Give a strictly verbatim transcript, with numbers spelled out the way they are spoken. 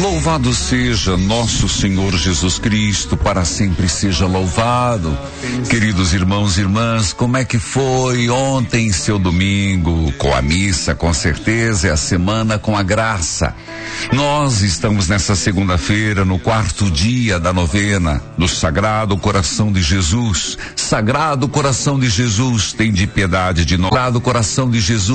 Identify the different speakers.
Speaker 1: Louvado seja nosso Senhor Jesus Cristo, para sempre seja louvado. Queridos irmãos e irmãs, como é que foi ontem seu domingo? Com a missa, com certeza, é a semana com a graça. Nós estamos nessa segunda-feira no quarto dia da novena do Sagrado Coração de Jesus. Sagrado Coração de Jesus, tem de piedade de nós. Sagrado Coração de Jesus,